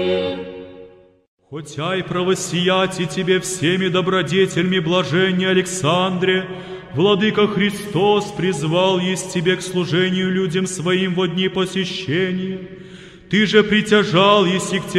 Хотя и правосияти тебе всеми добродетельми блаженней Александре, Владыка Христос призвал есть тебе к служению людям своим во дни посещения. Ты же притяжал еси к тебе